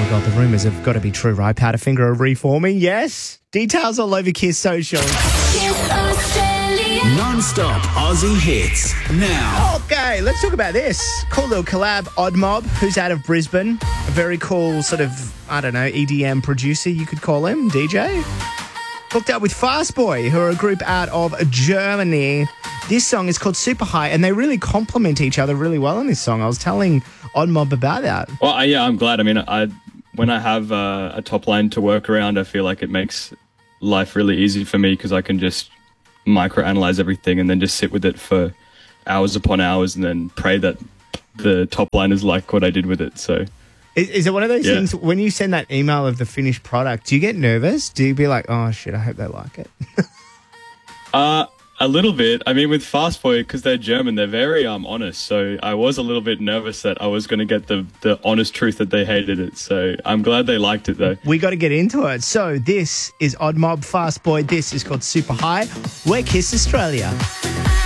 God, the rumours have got to be true, right? Powderfinger are reforming, yes? Details all over Kiss Social. Kiss Australia. Non-stop Aussie hits. Now. Okay, let's talk about this. Cool little collab, Odd Mob, who's out of Brisbane. A very cool sort of, EDM producer, you could call him, DJ. Hooked up with Fast Boy, who are a group out of Germany. This song is called Super High, and they really complement each other really well in this song. I was telling Odd Mob about that. Well, I'm glad. I mean, when I have a top line to work around, I feel like it makes life really easy for me because I can just microanalyze everything and then just sit with it for hours upon hours and then pray that the top line is like what I did with it. So, is it one of those things, when you send that email of the finished product, do you get nervous? Do you be like, oh, shit, I hope they like it? A little bit. I mean, with Fast Boy, because they're German, they're very honest. So I was a little bit nervous that I was going to get the honest truth that they hated it. So I'm glad they liked it, though. We got to get into it. So this is Odd Mob, Fast Boy. This is called Super High. We're Kiss Australia.